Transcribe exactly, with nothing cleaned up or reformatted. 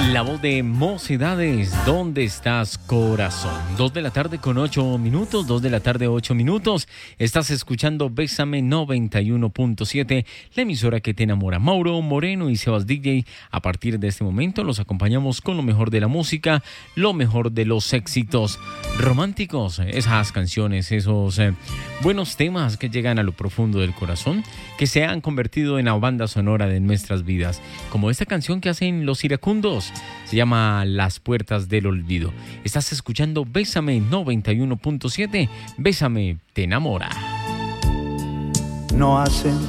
La voz de Mocedades, ¿dónde estás, corazón? Dos de la tarde con ocho minutos, dos de la tarde ocho minutos. Estás escuchando Bésame noventa y uno punto siete, la emisora que te enamora. Mauro Moreno y Sebas D J. A partir de este momento los acompañamos con lo mejor de la música, lo mejor de los éxitos románticos, esas canciones, esos eh, buenos temas que llegan a lo profundo del corazón, que se han convertido en la banda sonora de nuestras vidas, como esta canción que hacen los iracundos. Se llama Las Puertas del Olvido. Estás escuchando Bésame noventa y uno punto siete. Bésame, te enamora. No hacen